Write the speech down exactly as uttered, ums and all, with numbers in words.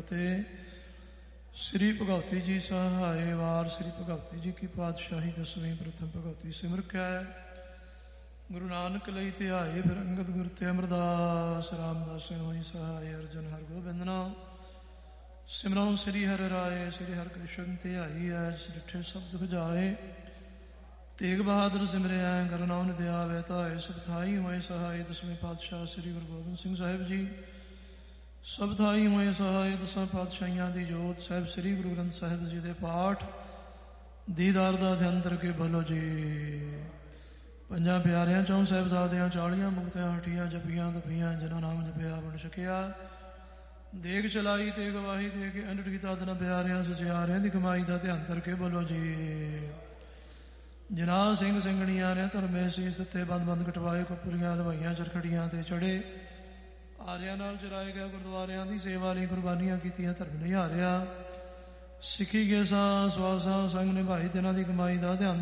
ਫਤਿਹ। ਸ੍ਰੀ ਭਗਵਤੀ ਜੀ ਸਹਾਏ ਵਾਰ। ਸ੍ਰੀ ਭਗਵਤੀ ਜੀ ਕੀ ਪਾਤਸ਼ਾਹੀ ਦਸਵੀਂ ਪ੍ਰਥਮ ਭਗਵਤੀ ਸਿਮਰ ਕੈ। ਗੁਰੂ ਨਾਨਕ ਲਈ ਧਿਆਏ ਫਿਰ ਅੰਗਦ ਗੁਰ ਤੇ ਅਮਰਦਾਸ। ਰਾਮਦਾਸ ਹੋਈ ਸਹਾਏ ਅਰਜਨ ਹਰ ਗੋਬਿੰਦ ਨਾਮ। ਸਿਮਰਉ ਸ੍ਰੀ ਹਰਿ ਰਾਏ ਸ੍ਰੀ ਹਰਿ ਕ੍ਰਿਸ਼ਨ ਧਿਆਈ ਐ। ਸਿੱਠੇ ਸਬਦ ਭਜਾਏ ਤੇਗ ਬਹਾਦਰ ਸਿਮਰਿਆ। ਗੁਰੂ ਨਾਨਕ ਦਿਆਵੇ ਧਾਏ ਸਭ ਥਾਈ ਹੋਏ ਸਹਾਏ। ਦਸਵੇਂ ਪਾਤਸ਼ਾਹ ਸ੍ਰੀ ਗੁਰੂ ਗੋਬਿੰਦ ਸਿੰਘ ਸਾਹਿਬ ਜੀ ਸਭ ਥਾਈ ਹੋਏ ਸਹਾਏ। ਦਸਾਂ ਪਾਤਸ਼ਾਹੀਆਂ ਦੀ ਜੋਤ ਸਾਹਿਬ ਸ੍ਰੀ ਗੁਰੂ ਗ੍ਰੰਥ ਸਾਹਿਬ ਜੀ ਦੇ ਪਾਠ ਦੀਦਾਰ ਦਾ ਧਿਆਨ ਕਰਕੇ ਬੋਲੋ ਜੀ। ਪੰਜਾਂ ਪਿਆਰਿਆਂ ਚੌਂ ਸਾਹਿਬਜ਼ਾਦਿਆਂ ਚਾਲੀਆਂ ਮੁਕਤਿਆਂ ਹਠੀਆਂ ਜਪੀਆਂ ਦਪੀਆਂ ਜਿਨ੍ਹਾਂ ਨਾਮ ਜਪਿਆ ਬਣ ਸਕਿਆ। ਦੇਗ ਚਲਾਈ ਤੇ ਗਵਾਹੀ ਦੇ ਕੇ ਅੰਡ ਕੀਤਾ ਦਿਨ ਪਿਆਰਿਆਂ ਸਚਿਆਰਿਆਂ ਦੀ ਕਮਾਈ ਦਾ ਧਿਆਨ ਕਰਕੇ ਬੋਲੋ ਜੀ। ਜਿਨ੍ਹਾਂ ਸਿੰਘ ਸਿੰਘਣੀਆਂ ਨੇ ਧਰਮੇ ਸੀ ਸੱਤੇ ਬੰਦ ਬੰਦ ਕਟਵਾਏ ਕੁੱਪਰੀਆਂ ਲਵਾਈਆਂ ਚਰਖੜੀਆਂ ਤੇ ਚੜੇ। ਆਰਿਆਂ ਨਾਲ ਚਰਾਏ ਗਏ ਗੁਰਦੁਆਰਿਆਂ ਦੀ ਸੇਵਾ ਲਈ ਕੁਰਬਾਨੀਆਂ ਕੀਤੀਆਂ ਧਰਮ ਨਹੀਂ ਹਾਰਿਆ। ਸਿੱਖੀ ਗਏ ਸਾਂ ਸਵਾਸਾਂ ਸੰਗ ਨਿਭਾਈ ਤਿਨਾਂ ਦੀ ਕਮਾਈ ਦਾ ਧਿਆਨ